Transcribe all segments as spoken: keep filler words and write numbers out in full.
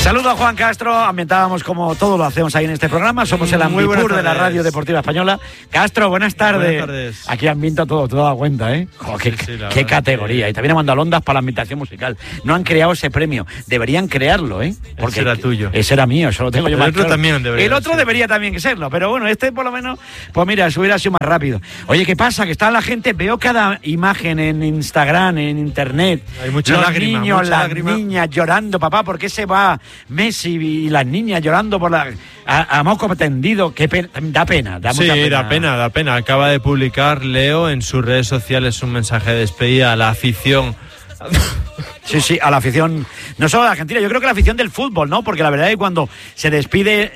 Saludo a Juan Castro, ambientábamos como todo lo hacemos ahí en este programa, somos el Ambipur de la Radio Deportiva Española. Castro, buenas tardes. Buenas tardes. Aquí ambienta todo, te das cuenta, ¿eh? Jo, qué, sí, sí, qué categoría. Que... Y también han mandado ondas para la ambientación musical. No han creado ese premio, deberían crearlo, ¿eh? Porque ese era tuyo. Ese era mío, eso lo tengo yo el más otro claro. También debería el otro ser. debería también serlo, pero bueno, este por lo menos, pues mira, se hubiera sido más rápido. Oye, ¿qué pasa? Que está la gente, veo cada imagen en Instagram, en internet. Hay mucha los lágrima, niños, mucha las lágrima. niñas llorando, papá, ¿por qué se va Messi y las niñas llorando por la a, a moco tendido? Qué pena, da pena, da sí, mucha pena. da pena, da pena. Acaba de publicar Leo en sus redes sociales un mensaje de despedida a la afición. Sí, sí, a la afición, no solo de Argentina, yo creo que la afición del fútbol, ¿no? Porque la verdad es que cuando se despide...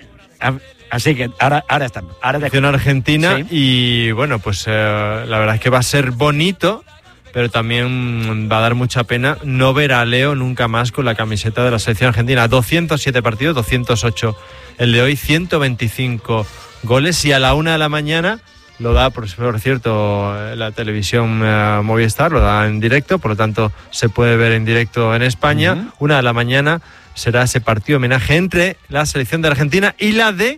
Así que ahora, ahora está. Ahora de afición argentina, sí. Y bueno, pues eh, la verdad es que va a ser bonito, pero también va a dar mucha pena no ver a Leo nunca más con la camiseta de la selección argentina. doscientos siete partidos, doscientos ocho el de hoy, ciento veinticinco goles, y a la una de la mañana lo da, por, por cierto, la televisión eh, Movistar, lo da en directo, por lo tanto se puede ver en directo en España. Uh-huh. Una de la mañana será ese partido homenaje entre la selección de Argentina y la de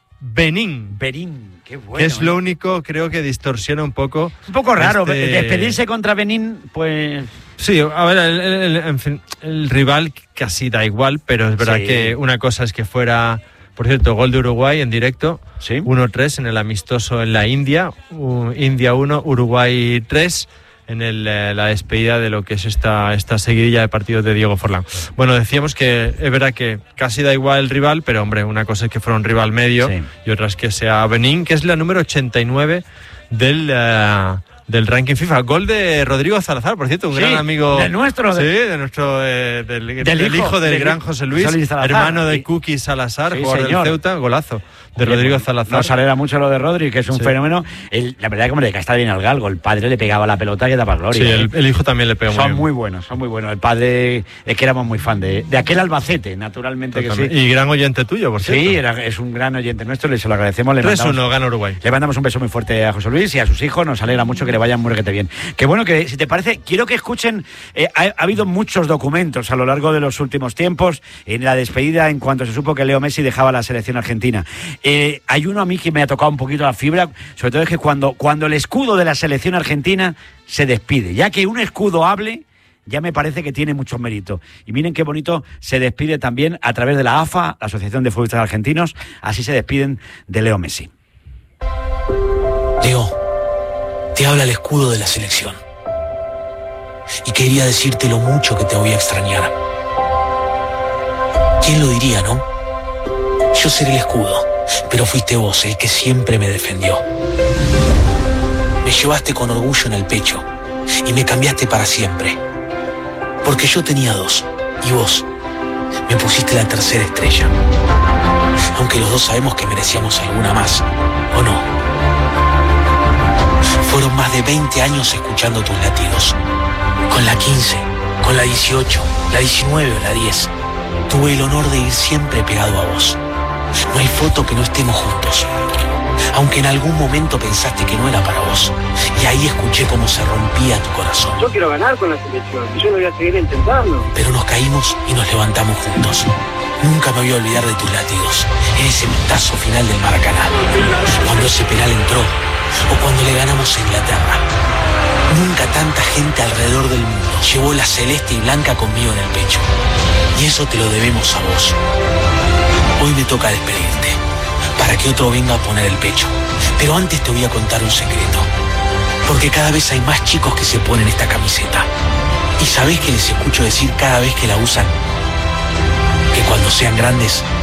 Benín. Benín, qué bueno. Que es ¿eh? lo único, creo que distorsiona un poco. Un poco raro, este... despedirse contra Benín, pues... Sí, a ver, el, el, el, en fin, el rival casi da igual, pero es verdad sí. que una cosa es que fuera, por cierto, gol de Uruguay en directo, ¿sí? uno tres en el amistoso en la India, uh, India uno, Uruguay tres, en el, eh, la despedida de lo que es esta, esta seguidilla de partidos de Diego Forlán. Bueno, decíamos que es verdad que casi da igual el rival, pero hombre, una cosa es que fuera un rival medio sí. y otra es que sea Benín, que es la número ochenta y nueve del... Uh, del ranking FIFA. Gol de Rodrigo Salazar, por cierto, un sí, gran amigo. De nuestro. Sí, de nuestro. Eh, del, del, del hijo, hijo del, del gran José Luis, Salazar, hermano de y, Cookie Salazar, sí, jugador señor. del Ceuta, golazo de Oye, Rodrigo pues, Salazar. Nos alegra mucho lo de Rodri, que es un sí. fenómeno. El, la verdad es que como le cae bien al galgo, el padre le pegaba la pelota y daba gloria. Sí, ¿eh? el, el hijo también le pegó muy Son bien. muy buenos, son muy buenos. El padre es que éramos muy fan de, de aquel Albacete, naturalmente Totalmente. que sí. Y gran oyente tuyo, por cierto. Sí, era, es un gran oyente nuestro, le se lo agradecemos. Le tres uno gana Uruguay. Le mandamos un beso muy fuerte a José Luis y a sus hijos, nos alegra mucho que le vayan muy requete bien. Qué bueno que, si te parece, quiero que escuchen, eh, ha, ha habido muchos documentos a lo largo de los últimos tiempos en la despedida en cuanto se supo que Leo Messi dejaba la selección argentina. Eh, hay uno a mí que me ha tocado un poquito la fibra, sobre todo es que cuando, cuando el escudo de la selección argentina se despide, ya que un escudo hable, ya me parece que tiene mucho mérito. Y miren qué bonito se despide también a través de la A F A, la Asociación de Futbolistas Argentinos, así se despiden de Leo Messi. Leo, te habla el escudo de la selección. Y quería decirte lo mucho que te voy a extrañar. ¿Quién lo diría, no? Yo seré el escudo, pero fuiste vos el que siempre me defendió. Me llevaste con orgullo en el pecho y me cambiaste para siempre. Porque yo tenía dos, y vos me pusiste la tercera estrella. Aunque los dos sabemos que merecíamos alguna más, ¿o no? Fueron más de veinte años escuchando tus latidos. Con la quince, con la dieciocho, la diecinueve o la diez, tuve el honor de ir siempre pegado a vos. No hay foto que no estemos juntos. Aunque en algún momento pensaste que no era para vos. Y ahí escuché cómo se rompía tu corazón. Yo quiero ganar con la selección y yo lo voy a seguir intentando. Pero nos caímos y nos levantamos juntos. Nunca me voy a olvidar de tus latidos en ese metazo final del Maracaná. Cuando ese penal entró o cuando le ganamos a Inglaterra. Nunca tanta gente alrededor del mundo llevó la celeste y blanca conmigo en el pecho. Y eso te lo debemos a vos. Hoy me toca despedirte, para que otro venga a poner el pecho. Pero antes te voy a contar un secreto. Porque cada vez hay más chicos que se ponen esta camiseta. ¿Y sabés qué les escucho decir cada vez que la usan? Que cuando sean grandes